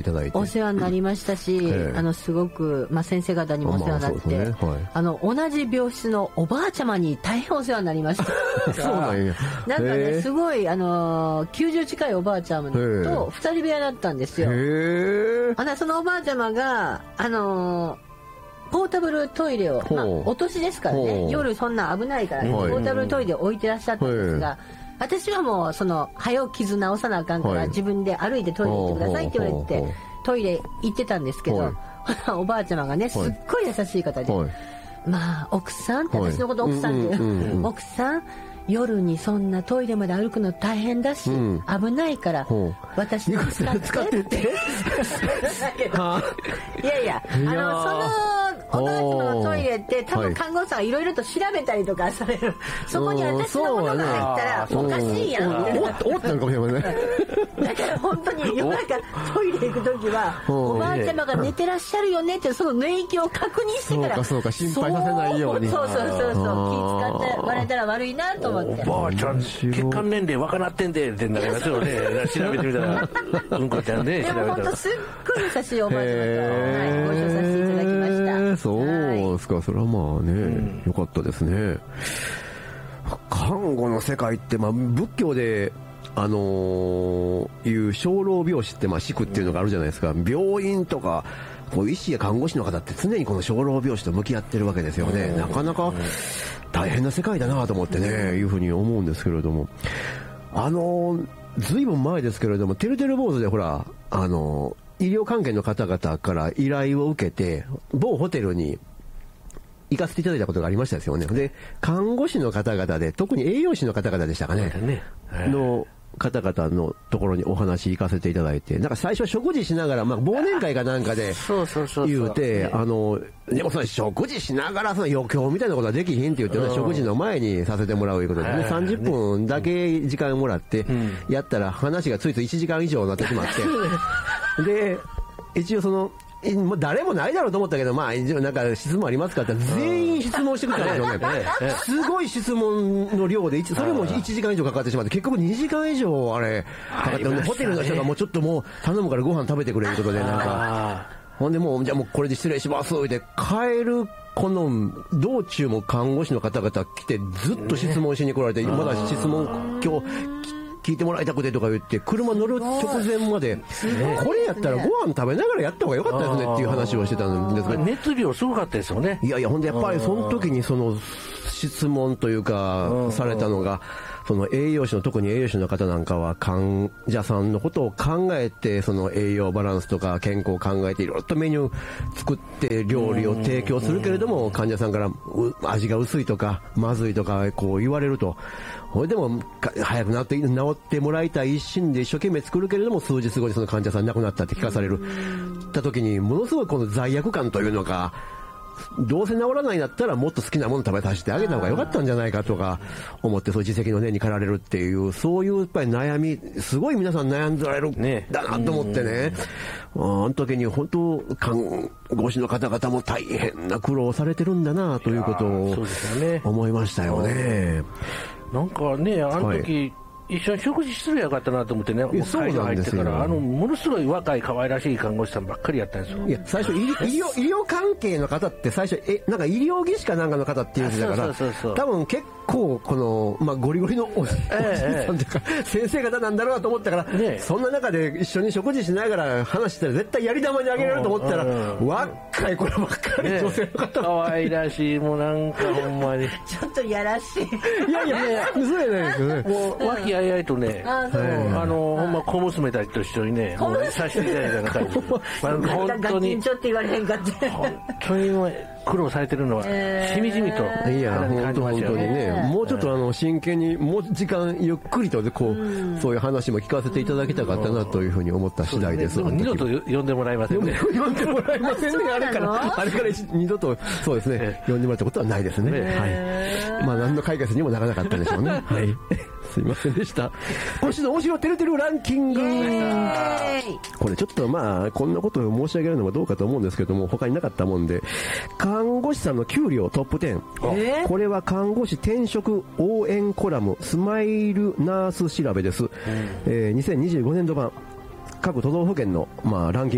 ただいてお世話になりましたし、すごく、先生方にもお世話になって、ね、同じ病室のおばあちゃまに大変お世話になりましたそうなんや。 なんかね、すごい90近いおばあちゃまと2人部屋だったんですよ。そのおばあちゃまがポータブルトイレを、お年ですからね、夜そんな危ないから、ポータブルトイレを置いてらっしゃったんですが、私はもう早起き傷直さなあかんから、自分で歩いてトイレ行ってくださいって言われて、トイレ行ってたんですけど、おばあちゃまがね、すっごい優しい方で、奥さんって、私のこと奥さんって奥さん夜にそんなトイレまで歩くの大変だし、危ないから私に使ってっていやいや、そのおばあちゃまのトイレって多分看護師さんがいろいろと調べたりとかされる、そこに私のものが入ったらおかしいやんって思ったのかもしれませんね。 だから本当に夜中トイレ行く時はおばあちゃまが寝てらっしゃるよねってその寝息を確認してから、 そうか心配させないように、 そう気使って割れたら悪いなと思って、 おばあちゃん血管年齢若なってんでってなりますよね。調べてみたらうんこちゃんで調べたら、 でも本当すっごい優しいおばあちゃまと、ご一緒させていただきました。 そうですか、それはまあね、よかったですね。看護の世界って仏教でいう生老病死って死苦っていうのがあるじゃないですか。病院とかこう医師や看護師の方って常にこの生老病死と向き合ってるわけですよね。なかなか大変な世界だなと思ってね、いうふうに思うんですけれども、ずいぶん前ですけれども、てるてる坊主でほら医療関係の方々から依頼を受けて某ホテルに行かせていただいたことがありましたですよね。で、看護師の方々で、特に栄養士の方々でしたかね、の方々のところにお話行かせていただいて、なんか最初食事しながら、忘年会かなんかで言うて、でもそれ食事しながらその余興みたいなことはできひんって言って、食事の前にさせてもらういうことでね、30分だけ時間もらってやったら話がついつい1時間以上になってしまってで、一応もう誰もないだろうと思ったけど、なんか質問ありますかって全員質問してくれたんですよね。すごい質問の量で、それも1時間以上かかってしまって、結局2時間以上あれかかって、ホテルの人がもうちょっともう頼むからご飯食べてくれることで、なんかほんでもうじゃあもうこれで失礼しますって帰るこの道中も看護師の方々来てずっと質問しに来られて、まだ質問今日聞いてもらいたくてとか言って車乗る直前まで、これやったらご飯食べながらやった方がよかったですねっていう話をしてたんですけど、 熱量すごかったですよね。 いやほんでやっぱりその時に質問というかされたのが、栄養士の、特に栄養士の方なんかは患者さんのことを考えて、栄養バランスとか健康を考えていろいろとメニュー作って料理を提供するけれども、患者さんから味が薄いとかまずいとかこう言われると、これでも早く治ってもらいたい一心で一生懸命作るけれども、数日後にその患者さん亡くなったって聞かされるた時に、ものすごいこの罪悪感というのが、どうせ治らないんだったらもっと好きなもの食べさせてあげた方が良かったんじゃないかとか思って、そういう自責の念に駆られるっていう、そういうやっぱり悩み、すごい皆さん悩んでられるだなと思ってね、あの時に本当看護師の方々も大変な苦労をされてるんだなということを思いましたよね。 なんかね、あの時、一緒に食事するやよかったなと思ってね、会場入ってから、ものすごい若い可愛らしい看護師さんばっかりやったんですよ。 いや、最初医療関係の方って最初、なんか医療技師かなんかの方っていうんだから、多分結構この、ゴリゴリのおじさんというか、先生方なんだろうなと思ったから、そんな中で一緒に食事しながら話したら絶対やり玉にあげられると思ったら、若い子らばっかり、女性の方可愛らしい、もうなんかほんまに。 ちょっとやらしい。 いや、そうやないですよね。 もう、和気あいあいとね、ほんま小娘たちと一緒にね、もうさせていただいたような感じ。 本当に。ちょっと言われへんかって。 本当に苦労されてるのは、しみじみと。 いや、本当にね、もうちょっと真剣に、もう時間ゆっくりと、こう、そういう話も聞かせていただきたかったなというふうに思った次第です。 二度と呼んでもらえませんね。 呼んでもらえませんね。あれから二度と、そうですね、呼んでもらったことはないですね。はい。何の解決にもならなかったでしょうね。はい。すいませんでした。今週の面白てるてるランキング。これちょっとこんなことを申し上げるのもどうかと思うんですけども、他になかったもんで、看護師さんの給料トップ10。これは看護師転職応援コラムスマイルナース調べです。2025年度版各都道府県のランキング